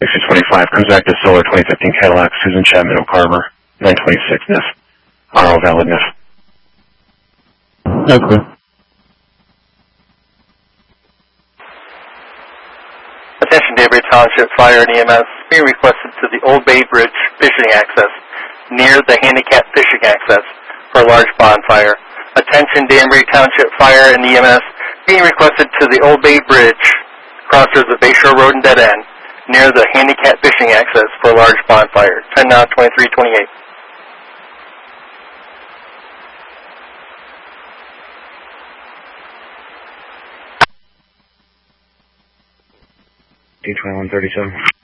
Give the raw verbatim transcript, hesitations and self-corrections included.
sixty twenty-five comes back to Solar twenty fifteen Cadillac, Susan Chapman O'Carver, nine twenty-six N I F. R O valid N I F. Okay. Attention Danbury Township Fire and E M S being requested to the Old Bay Bridge fishing access near the handicap fishing access for a large bonfire. Attention Danbury Township Fire and E M S being requested to the Old Bay Bridge crossers of Bayshore Road and Dead End near the handicap fishing access for a large bonfire. ten now, twenty-three twenty-eight. D twenty-one thirty-seven.